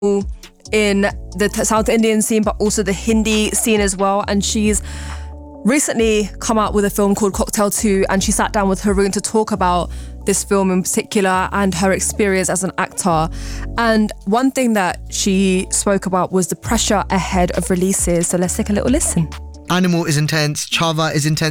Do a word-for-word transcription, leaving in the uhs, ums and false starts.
in the t- South Indian scene, but also the Hindi scene as well. And she's recently come out with a film called Cocktail two, and she sat down with Haroon to talk about this film in particular and her experience as an actor. And one thing that she spoke about was the pressure ahead of releases. So let's take a little listen. Animal is intense, Chava is intense.